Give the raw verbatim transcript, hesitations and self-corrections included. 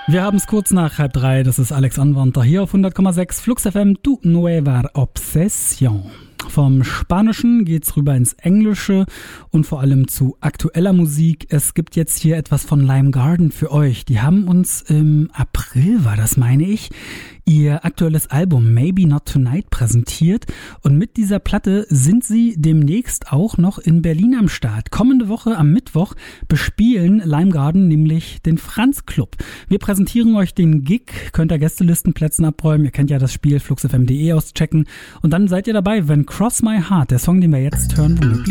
Wir haben es kurz nach halb drei, das ist Alex Anwandter hier auf hundert Komma sechs Flux F M, Tu Nueva Obsession. Vom Spanischen geht's rüber ins Englische und vor allem zu aktueller Musik. Es gibt jetzt hier etwas von Lime Garden für euch. Die haben uns im April, war das meine ich, ihr aktuelles Album Maybe Not Tonight präsentiert. Und mit dieser Platte sind sie demnächst auch noch in Berlin am Start. Kommende Woche am Mittwoch bespielen Lime Garden nämlich den Franz Club. Wir präsentieren euch den Gig, könnt ihr Gästelistenplätzen abräumen. Ihr kennt ja das Spiel fluxfm punkt de auschecken. Und dann seid ihr dabei, wenn Cross My Heart, der Song, den wir jetzt hören, womöglich